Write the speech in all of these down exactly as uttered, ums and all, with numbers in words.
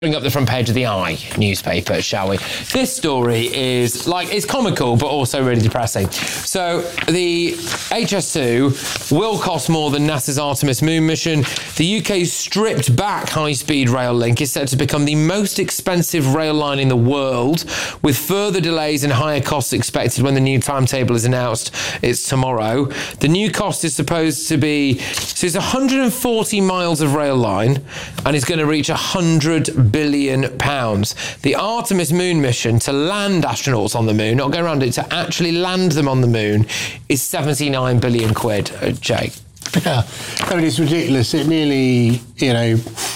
Bring up the front page of the I newspaper, shall we? This story is like, it's comical, but also really depressing. So the H S two will cost more than NASA's Artemis moon mission. The U K's stripped back high-speed rail link is set to become the most expensive rail line in the world, with further delays and higher costs expected when the new timetable is announced. It's tomorrow. The new cost is supposed to be, so it's one hundred forty miles of rail line, and it's going to reach one hundred billion pounds. The Artemis moon mission to land astronauts on the moon, not go around it, to actually land them on the moon, is seventy-nine billion quid. Uh, Jake. Yeah, I mean, it's ridiculous. It nearly, you know,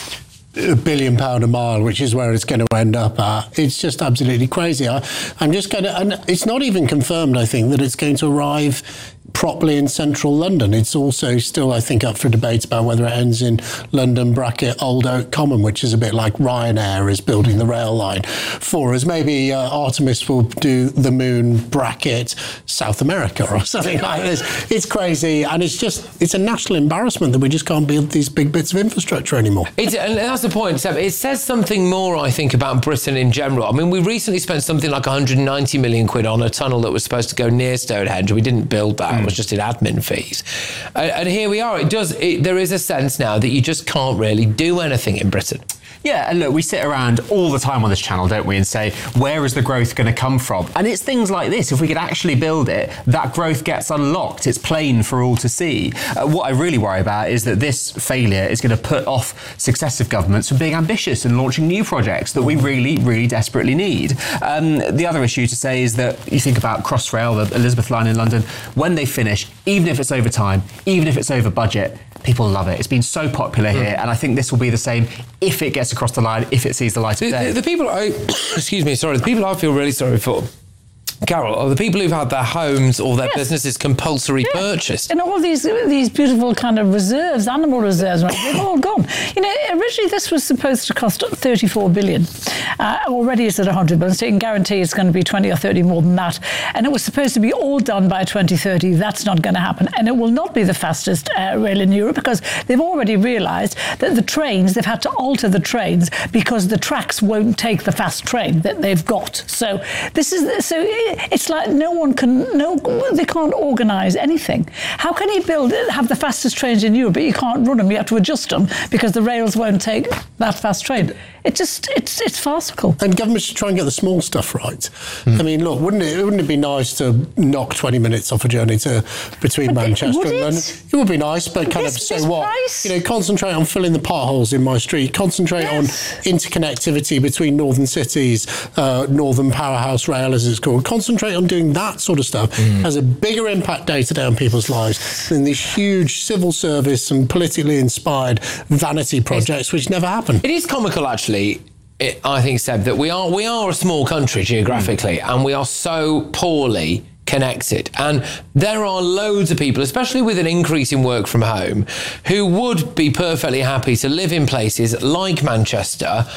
a billion pound a mile, which is where it's going to end up at. It's just absolutely crazy. I, I'm just going to, and it's not even confirmed, I think, that it's going to arrive properly in central London. It's also still, I think, up for debate about whether it ends in London bracket Old Oak Common, which is a bit like Ryanair is building the rail line for us. Maybe uh, Artemis will do the moon bracket South America or something like this. It's crazy, and it's just, it's a national embarrassment that we just can't build these big bits of infrastructure anymore. It's, and that's the point, Seb. It says something more, I think, about Britain in general. I mean, we recently spent something like one hundred ninety million quid on a tunnel that was supposed to go near Stonehenge. We didn't build that. Mm. It was just in admin fees. Uh, and here we are. It does. It, there is a sense now that you just can't really do anything in Britain. Yeah, and look, we sit around all the time on this channel, don't we, and say, where is the growth going to come from? And it's things like this. If we could actually build it, that growth gets unlocked. It's plain for all to see. Uh, what I really worry about is that this failure is going to put off successive governments from being ambitious and launching new projects that we really, really desperately need. Um, the other issue to say is that you think about Crossrail, the Elizabeth line in London, when they finish, even if it's over time, even if it's over budget, people love it. It's been so popular here, mm. and I think this will be the same if it gets across the line, if it sees the light of day. The, the, the people, I, excuse me, sorry, the people I feel really sorry for, Carol, are the people who've had their homes or their yes. businesses compulsory yes. purchased. And all these these beautiful kind of reserves, animal reserves, right, they've all gone. You know, originally this was supposed to cost thirty-four billion. Uh, already it's at one hundred billion, so you can guarantee it's going to be twenty or thirty more than that. And it was supposed to be all done by twenty thirty. That's not going to happen. And it will not be the fastest uh, rail in Europe, because they've already realised that the trains, they've had to alter the trains because the tracks won't take the fast train that they've got. So this is, so it's like no one can, no, they can't organise anything. How can you build, have the fastest trains in Europe, but you can't run them, you have to adjust them because the rails won't take that fast train? It just, it's it's farcical. And governments should try and get the small stuff right. Mm. I mean, look, wouldn't it, wouldn't it be nice to knock twenty minutes off a journey to between but Manchester it, and London? It would be nice, but kind this, of, so what? Price? You know, concentrate on filling the potholes in my street, concentrate yes. on interconnectivity between northern cities, uh, Northern Powerhouse Rail, as it's called. Concentrate on doing that sort of stuff. Mm. Has a bigger impact day to day on people's lives than these huge civil service and politically inspired vanity projects, it's, which never happen. It is comical, actually. It, I think, Seb, that we are we are a small country geographically, mm. and we are so poorly connected. And there are loads of people, especially with an increase in work from home, who would be perfectly happy to live in places like Manchester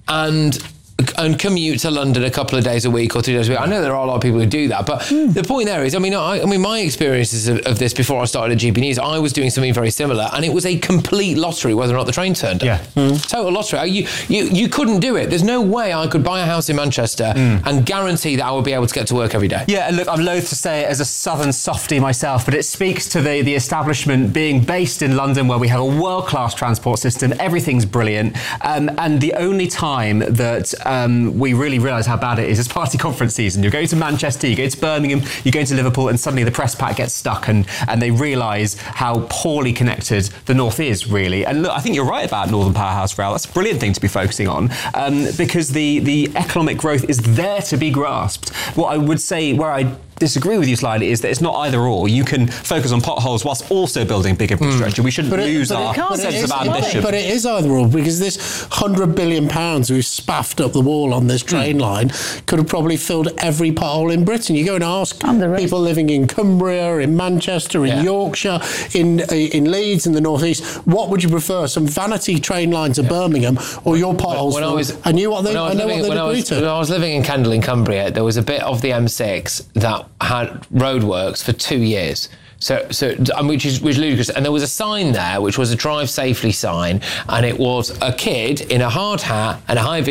and and commute to London a couple of days a week or two days a week. I know there are a lot of people who do that, but mm. the point there is, I mean, I, I mean, my experiences of, of this before I started at G B News, I was doing something very similar, and it was a complete lottery whether or not the train turned up. Yeah. Mm. Total lottery. You, you you couldn't do it. There's no way I could buy a house in Manchester mm. and guarantee that I would be able to get to work every day. Yeah, and look, I'm loath to say it as a southern softie myself, but it speaks to the, the establishment being based in London, where we have a world-class transport system, everything's brilliant, um, and the only time that um, we really realise how bad it is is party conference season. You're going to Manchester, you go to Birmingham, you go to Liverpool, and suddenly the press pack gets stuck, and, and they realise how poorly connected the North is, really. And look, I think you're right about Northern Powerhouse Rail. That's a brilliant thing to be focusing on, um, because the, the economic growth is there to be grasped. What I would say, where I disagree with you slightly, is that it's not either or. You can focus on potholes whilst also building big infrastructure. Mm. We shouldn't it, lose our sense of ambition. But it is either or, because this one hundred billion pounds we've spaffed up the wall on this train mm. line could have probably filled every pothole in Britain. You go and ask people living in Cumbria, in Manchester, in yeah. Yorkshire, in in Leeds, in the North East, what would you prefer? Some vanity train line to yeah. Birmingham, or your potholes? When, when I, was, I knew what they I, I know living, what they'd agree was, to. When I was living in Kendal in Cumbria, there was a bit of the M six that had roadworks for two years. So, so um, which is which is ludicrous. And there was a sign there, which was a drive safely sign, and it was a kid in a hard hat and a high vis